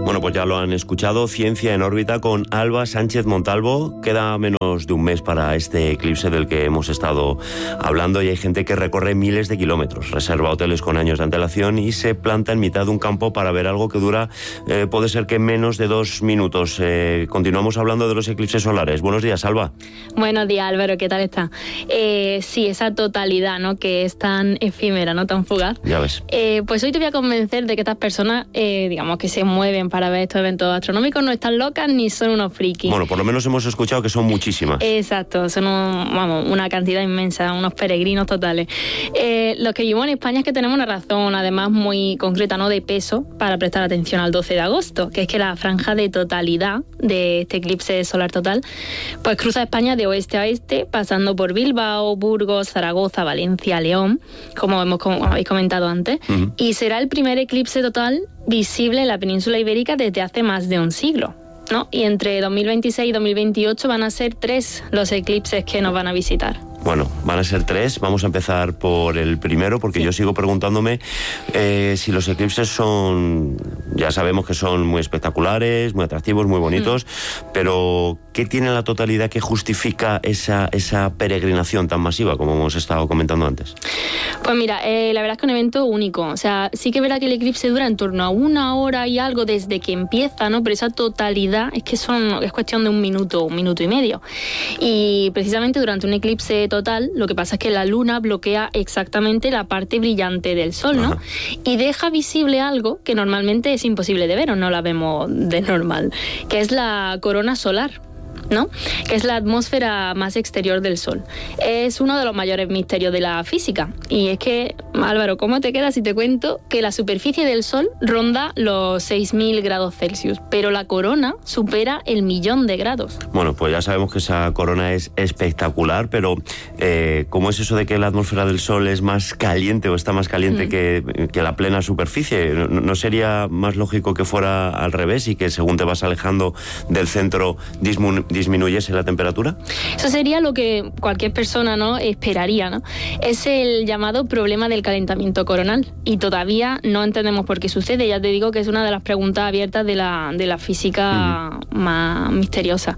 Bueno, pues ya lo han escuchado, Ciencia en órbita con Alba Sánchez Montalvo. Queda menos de un mes para este eclipse del que hemos estado hablando y hay gente que recorre miles de kilómetros, reserva hoteles con años de antelación y se planta en mitad de un campo para ver algo que dura, puede ser que menos de 2 minutos. Continuamos hablando de los eclipses solares. Buenos días, Alba. Buenos días, Álvaro, ¿qué tal está? Sí, esa totalidad, ¿no?, que es tan efímera, ¿no?, tan fugaz. Ya ves. Pues hoy te voy a convencer de que estas personas, digamos, que se mueven para ver estos eventos astronómicos no están locas ni son unos frikis. Bueno, por lo menos hemos escuchado que son muchísimas. Exacto, son una cantidad inmensa, unos peregrinos totales. Los que vivimos en España es que tenemos una razón, además muy concreta, ¿no?, de peso para prestar atención al 12 de agosto, que es que la franja de totalidad de este eclipse solar total pues cruza España de oeste a este, pasando por Bilbao, Burgos, Zaragoza, Valencia, León, como habéis comentado antes, y será el primer eclipse total visible en la península ibérica desde hace más de un siglo, ¿no? Y entre 2026 y 2028 van a ser 3 los eclipses que nos van a visitar. Bueno, van a ser 3. Vamos a empezar por el primero, porque yo sigo preguntándome si los eclipses son... Ya sabemos que son muy espectaculares, muy atractivos, muy bonitos, pero ¿qué tiene la totalidad que justifica esa peregrinación tan masiva, como hemos estado comentando antes? Pues mira, la verdad es que es un evento único. O sea, sí que es verdad que el eclipse dura en torno a 1 hora y algo desde que empieza, ¿no? Pero esa totalidad es que es cuestión de 1 minuto y medio. Y precisamente durante un eclipse total, lo que pasa es que la luna bloquea exactamente la parte brillante del sol, ¿no? Ajá. Y deja visible algo que normalmente es imposible de ver o no la vemos de normal, que es la corona solar, ¿no?, que es la atmósfera más exterior del Sol. Es uno de los mayores misterios de la física. Y es que, Álvaro, ¿cómo te queda si te cuento que la superficie del Sol ronda los 6.000 grados Celsius, pero la corona supera el 1.000.000 de grados? Bueno, pues ya sabemos que esa corona es espectacular, pero ¿cómo es eso de que la atmósfera del Sol es más caliente o está más caliente que la plena superficie? ¿No sería más lógico que fuera al revés y que según te vas alejando del centro disminuyese la temperatura? Eso sería lo que cualquier persona, ¿no?, esperaría, ¿no? Es el llamado problema del calentamiento coronal y todavía no entendemos por qué sucede. Ya te digo que es una de las preguntas abiertas de la física más misteriosa.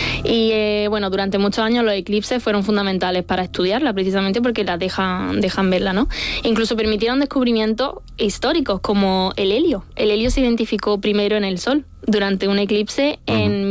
Y bueno, durante muchos años los eclipses fueron fundamentales para estudiarla, precisamente porque la dejan verla, ¿no? Incluso permitieron descubrimientos históricos como el helio. El helio se identificó primero en el Sol durante un eclipse en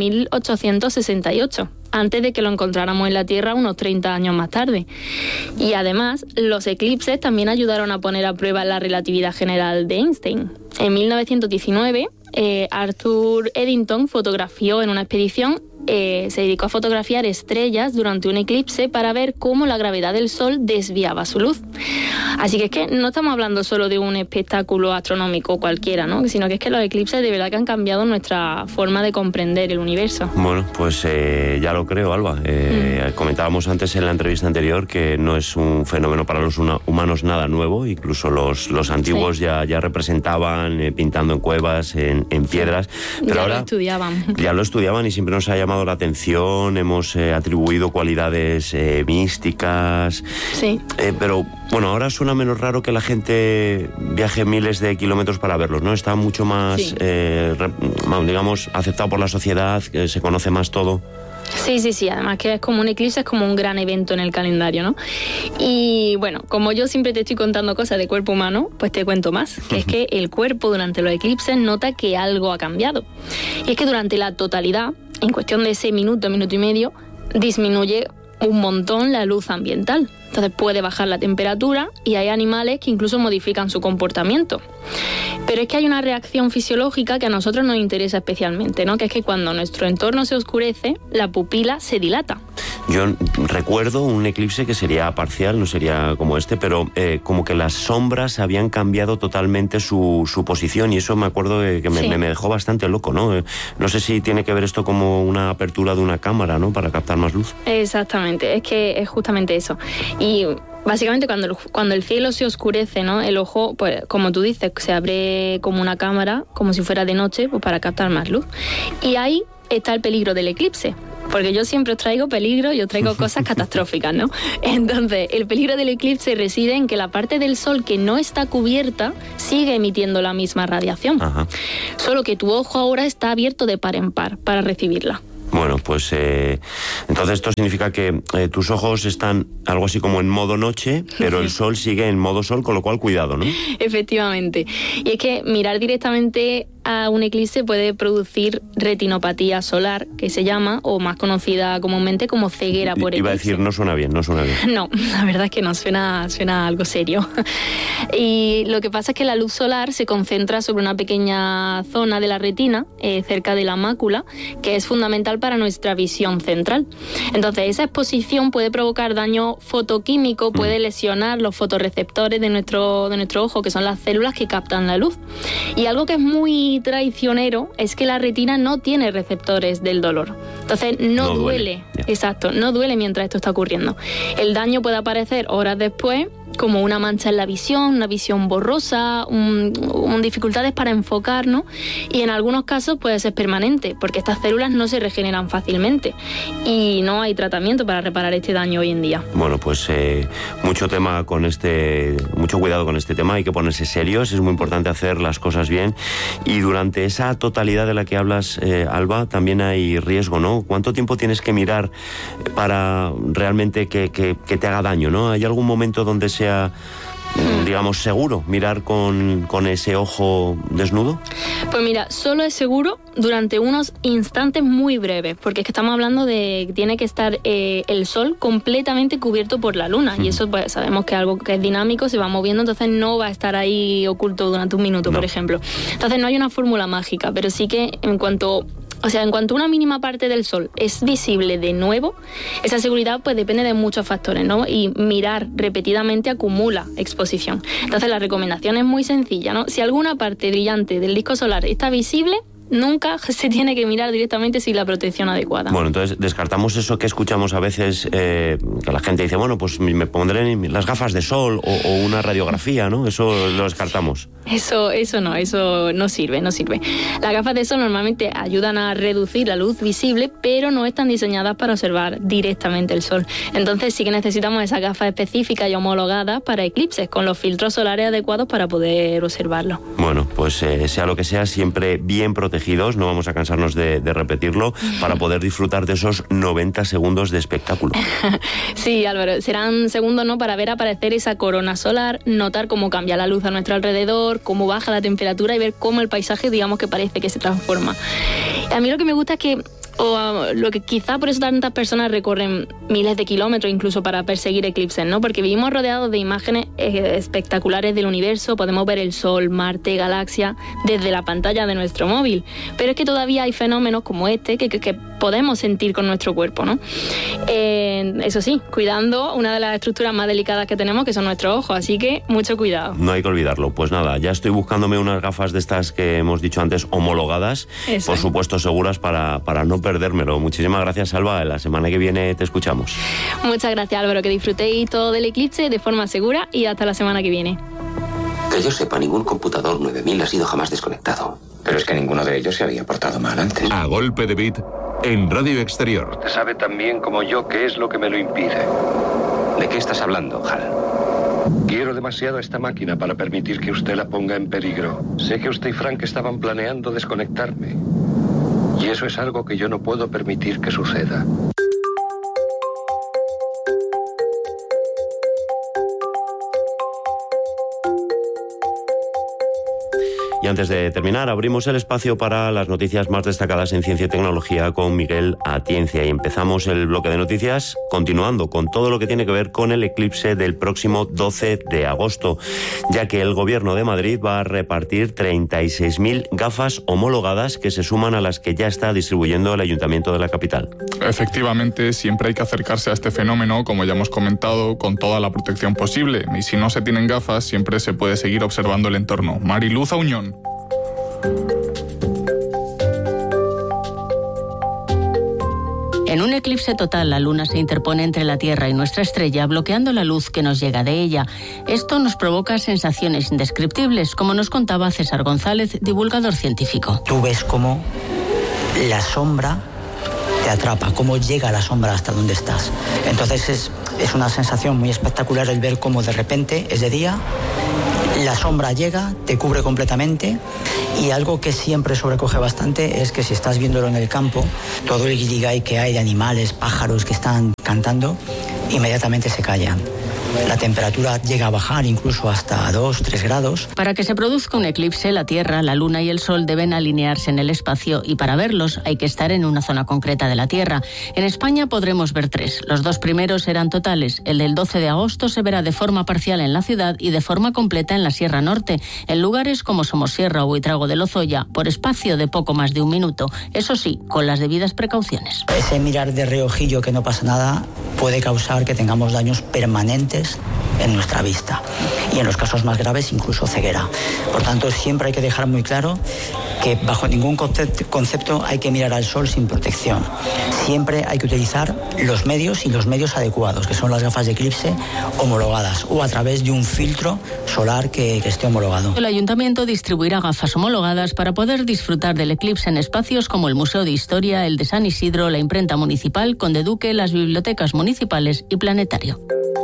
1868, antes de que lo encontráramos en la Tierra unos 30 años más tarde. Y además, los eclipses también ayudaron a poner a prueba la relatividad general de Einstein. En 1919, Arthur Eddington fotografió en una expedición, se dedicó a fotografiar estrellas durante un eclipse para ver cómo la gravedad del Sol desviaba su luz. Así que es que no estamos hablando solo de un espectáculo astronómico cualquiera, ¿no?, sino que es que los eclipses de verdad que han cambiado nuestra forma de comprender el universo. Bueno, pues ya lo creo, Alba. Comentábamos antes en la entrevista anterior que no es un fenómeno para los humanos nada nuevo. Incluso los antiguos ya representaban pintando en cuevas, en piedras. Pero ahora ya lo estudiaban y siempre nos ha llamado la atención, hemos atribuido cualidades místicas. Sí. Pero bueno, ahora suena menos raro que la gente viaje miles de kilómetros para verlos, ¿no? Está mucho más, digamos, aceptado por la sociedad, se conoce más todo. Sí, además que es como un eclipse, es como un gran evento en el calendario, ¿no? Y bueno, como yo siempre te estoy contando cosas de cuerpo humano, pues te cuento más, que es que el cuerpo durante los eclipses nota que algo ha cambiado. Y es que durante la totalidad, en cuestión de ese minuto y medio, disminuye un montón la luz ambiental. Entonces puede bajar la temperatura y hay animales que incluso modifican su comportamiento. Pero es que hay una reacción fisiológica que a nosotros nos interesa especialmente, ¿no?, que es que cuando nuestro entorno se oscurece, la pupila se dilata. Yo recuerdo un eclipse que sería parcial, no sería como este, pero como que las sombras habían cambiado totalmente su posición y eso me acuerdo que me dejó bastante loco, ¿no? No sé si tiene que ver esto como una apertura de una cámara, ¿no?, para captar más luz. Exactamente, es que es justamente eso. Y básicamente cuando el cielo se oscurece, ¿no?, el ojo, pues como tú dices, se abre como una cámara, como si fuera de noche, pues para captar más luz. Y ahí está el peligro del eclipse, porque yo siempre os traigo peligro y os traigo cosas catastróficas, ¿no? Entonces, el peligro del eclipse reside en que la parte del Sol que no está cubierta sigue emitiendo la misma radiación. Ajá. Solo que tu ojo ahora está abierto de par en par para recibirla. Bueno, pues entonces esto significa que tus ojos están algo así como en modo noche, pero el sol sigue en modo sol, con lo cual cuidado, ¿no? Efectivamente. Y es que mirar directamente a un eclipse puede producir retinopatía solar, que se llama, o más conocida comúnmente como ceguera por eclipse. Iba a decir, no suena bien. No, la verdad es que no, suena algo serio. Y lo que pasa es que la luz solar se concentra sobre una pequeña zona de la retina, cerca de la mácula, que es fundamental para nuestra visión central. Entonces, esa exposición puede provocar daño fotoquímico, puede lesionar los fotorreceptores de nuestro ojo, que son las células que captan la luz. Y algo que es muy traicionero es que la retina no tiene receptores del dolor. Entonces no duele. Exacto, no duele mientras esto está ocurriendo. El daño puede aparecer horas después, como una mancha en la visión, una visión borrosa, dificultades para enfocar, ¿no? Y en algunos casos puede ser permanente, porque estas células no se regeneran fácilmente y no hay tratamiento para reparar este daño hoy en día. Bueno, pues mucho cuidado con este tema, hay que ponerse serios, es muy importante hacer las cosas bien, y durante esa totalidad de la que hablas, Alba, también hay riesgo, ¿no? ¿Cuánto tiempo tienes que mirar para realmente que te haga daño, ¿no? ¿Hay algún momento donde sea, digamos, seguro mirar con ese ojo desnudo? Pues mira, solo es seguro durante unos instantes muy breves, porque es que estamos hablando de que tiene que estar el sol completamente cubierto por la luna, y eso pues sabemos que es algo que es dinámico, se va moviendo, entonces no va a estar ahí oculto durante un minuto, por ejemplo. Entonces no hay una fórmula mágica, pero sí que en cuanto una mínima parte del sol es visible de nuevo, esa seguridad pues depende de muchos factores, ¿no? Y mirar repetidamente acumula exposición. Entonces la recomendación es muy sencilla, ¿no? Si alguna parte brillante del disco solar está visible, nunca se tiene que mirar directamente sin la protección adecuada. Bueno, entonces descartamos eso que escuchamos a veces, que la gente dice, bueno, pues me pondré las gafas de sol o una radiografía, ¿no? Eso lo descartamos. Eso no sirve. Las gafas de sol normalmente ayudan a reducir la luz visible, pero no están diseñadas para observar directamente el sol. Entonces sí que necesitamos esas gafas específicas y homologadas para eclipses, con los filtros solares adecuados para poder observarlo. Bueno, pues sea lo que sea, siempre bien protegidos, no vamos a cansarnos de repetirlo, para poder disfrutar de esos 90 segundos de espectáculo. Sí, Álvaro, serán segundos, ¿no?, para ver aparecer esa corona solar, notar cómo cambia la luz a nuestro alrededor, cómo baja la temperatura y ver cómo el paisaje, digamos, que parece que se transforma. A mí lo que me gusta es que lo que quizá por eso tantas personas recorren miles de kilómetros incluso para perseguir eclipses, ¿no? Porque vivimos rodeados de imágenes espectaculares del universo, podemos ver el Sol, Marte, galaxias desde la pantalla de nuestro móvil, pero es que todavía hay fenómenos como este que podemos sentir con nuestro cuerpo, ¿no? Eso sí, cuidando una de las estructuras más delicadas que tenemos, que son nuestros ojos, así que mucho cuidado. No hay que olvidarlo. Pues nada, ya estoy buscándome unas gafas de estas que hemos dicho antes, homologadas, eso, por supuesto seguras, para no perdérmelo. Muchísimas gracias, Alba. La semana que viene te escuchamos. Muchas gracias, Álvaro. Que disfrutéis todo del eclipse de forma segura y hasta la semana que viene. Que yo sepa, ningún computador 9000 ha sido jamás desconectado. Pero es que ninguno de ellos se había portado mal antes. A golpe de beat, en Radio Exterior. Usted sabe tan bien como yo qué es lo que me lo impide. ¿De qué estás hablando, Hal? Quiero demasiado esta máquina para permitir que usted la ponga en peligro. Sé que usted y Frank estaban planeando desconectarme. Y eso es algo que yo no puedo permitir que suceda. Y antes de terminar, abrimos el espacio para las noticias más destacadas en ciencia y tecnología con Miguel Atiencia. Y empezamos el bloque de noticias continuando con todo lo que tiene que ver con el eclipse del próximo 12 de agosto, ya que el Gobierno de Madrid va a repartir 36.000 gafas homologadas que se suman a las que ya está distribuyendo el Ayuntamiento de la capital. Efectivamente, siempre hay que acercarse a este fenómeno, como ya hemos comentado, con toda la protección posible. Y si no se tienen gafas, siempre se puede seguir observando el entorno. Mariluz Auñón. En un eclipse total, la luna se interpone entre la Tierra y nuestra estrella, bloqueando la luz que nos llega de ella. Esto nos provoca sensaciones indescriptibles, como nos contaba César González, divulgador científico. Tú ves cómo la sombra te atrapa, cómo llega la sombra hasta donde estás. Entonces es una sensación muy espectacular el ver cómo de repente es de día, la sombra llega, te cubre completamente, y algo que siempre sobrecoge bastante es que si estás viéndolo en el campo, todo el guirigay que hay de animales, pájaros que están cantando, inmediatamente se callan. La temperatura llega a bajar incluso hasta 2-3 grados. Para que se produzca un eclipse, la Tierra, la Luna y el Sol deben alinearse en el espacio, y para verlos hay que estar en una zona concreta de la Tierra. En España podremos ver 3. Los 2 primeros serán totales. El del 12 de agosto se verá de forma parcial en la ciudad y de forma completa en la Sierra Norte, en lugares como Somosierra o Buitrago de Lozoya, por espacio de poco más de 1 minuto. Eso sí, con las debidas precauciones. Ese mirar de reojillo que no pasa nada puede causar que tengamos daños permanentes en nuestra vista, y en los casos más graves incluso ceguera. Por tanto, siempre hay que dejar muy claro que bajo ningún concepto hay que mirar al sol sin protección. Siempre hay que utilizar los medios adecuados, que son las gafas de eclipse homologadas, o a través de un filtro solar que esté homologado. El Ayuntamiento distribuirá gafas homologadas para poder disfrutar del eclipse en espacios como el Museo de Historia, el de San Isidro, la Imprenta Municipal, Conde Duque, las bibliotecas municipales y Planetario.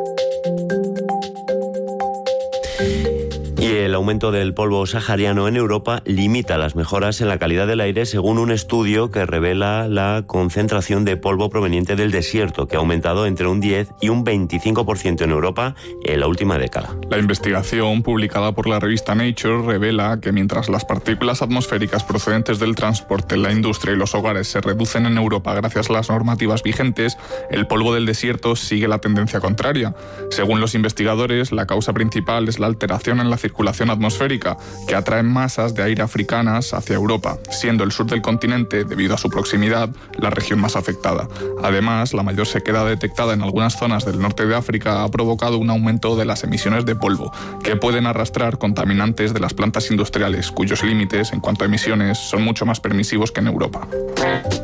Y el aumento del polvo sahariano en Europa limita las mejoras en la calidad del aire, según un estudio que revela la concentración de polvo proveniente del desierto, que ha aumentado entre un 10 y un 25% en Europa en la última década. La investigación publicada por la revista Nature revela que mientras las partículas atmosféricas procedentes del transporte, la industria y los hogares se reducen en Europa gracias a las normativas vigentes, el polvo del desierto sigue la tendencia contraria. Según los investigadores, la causa principal es la alteración en la circulación atmosférica, que atrae masas de aire africanas hacia Europa, siendo el sur del continente, debido a su proximidad, la región más afectada. Además, la mayor sequedad detectada en algunas zonas del norte de África ha provocado un aumento de las emisiones de polvo, que pueden arrastrar contaminantes de las plantas industriales, cuyos límites en cuanto a emisiones son mucho más permisivos que en Europa.